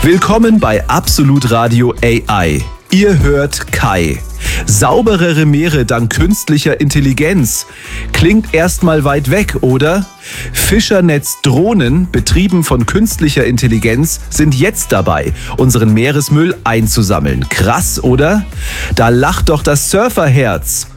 Willkommen bei Absolut Radio AI. Ihr hört Kai. Sauberere Meere dank künstlicher Intelligenz. Klingt erstmal weit weg, oder? Fischernetz-Drohnen, betrieben von künstlicher Intelligenz, sind jetzt dabei, unseren Meeresmüll einzusammeln. Krass, oder? Da lacht doch das Surferherz.